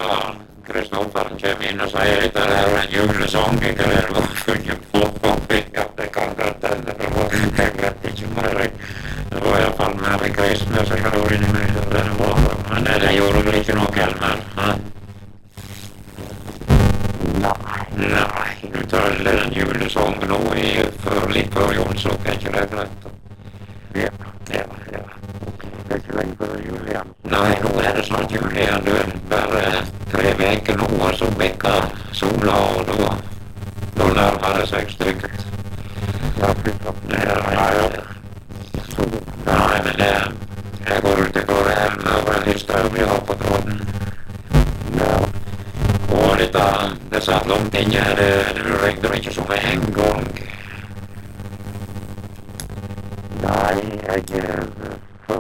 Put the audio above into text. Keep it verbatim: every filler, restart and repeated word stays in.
Ja, Kristoffer kom in och säger att det här är en julsång. Det är funnit på att det kan göra det. Det var inte mer. Det var i alla fall med kristna så jag var inne med det. Men det gjorde väl inte någon Kalmar? Nej, nej. Nu tar det en julsång nog i för lite för Jonsson. Kanske det är rätt. Ja, ja, ja. Det är inte länge före jul igen. Nej, då är det snart jul igen. Du är bara tre veckor nu och så vecka sola och då, då närmar det sig stycket. Ja, nej, nej, nej, men det, det går inte att gå hem över en historia vi har på tråden. Ja. Och det, det satt långt in här, det, det räckte inte som en gång. Nej, jag